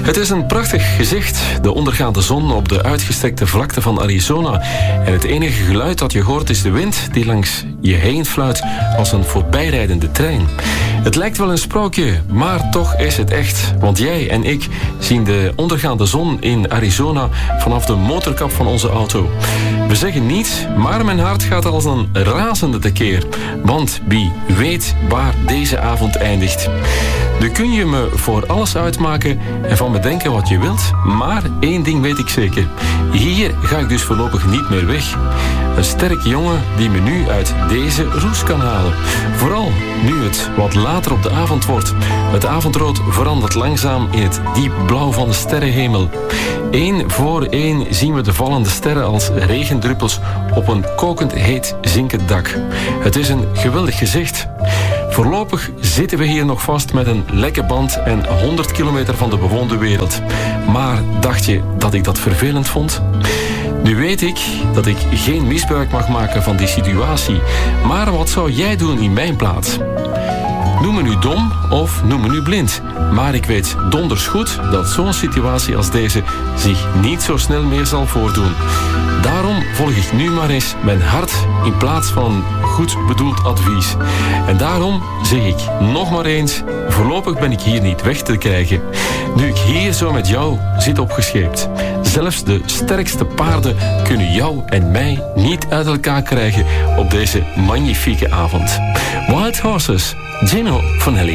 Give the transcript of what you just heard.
Het is een prachtig gezicht, de ondergaande zon op de uitgestrekte vlakte van Arizona. En het enige geluid dat je hoort is de wind die langs je heen fluit als een voorbijrijdende trein. Het lijkt wel een sprookje, maar toch is het echt. Want jij en ik zien de ondergaande zon in Arizona vanaf de motorkap van onze auto. We zeggen niets, maar mijn hart gaat als een razende tekeer. Want wie weet waar deze avond eindigt. Nu kun je me voor alles uitmaken en van me denken wat je wilt, maar één ding weet ik zeker. Hier ga ik dus voorlopig niet meer weg. Een sterke jongen die me nu uit deze roes kan halen. Vooral nu het wat later op de avond wordt. Het avondrood verandert langzaam in het diep blauw van de sterrenhemel. Eén voor één zien we de vallende sterren als regendruppels op een kokend heet zinkend dak. Het is een geweldig gezicht. Voorlopig zitten we hier nog vast met een lekke band en 100 kilometer van de bewoonde wereld. Maar dacht je dat ik dat vervelend vond? Nu weet ik dat ik geen misbruik mag maken van die situatie. Maar wat zou jij doen in mijn plaats? Noem me nu dom of noem me nu blind. Maar ik weet donders goed dat zo'n situatie als deze zich niet zo snel meer zal voordoen. Daarom volg ik nu maar eens mijn hart in plaats van een goed bedoeld advies. En daarom zeg ik nog maar eens, voorlopig ben ik hier niet weg te krijgen. Nu ik hier zo met jou zit opgescheept. Zelfs de sterkste paarden kunnen jou en mij niet uit elkaar krijgen op deze magnifieke avond. Wild Horses, Gino Vanelli.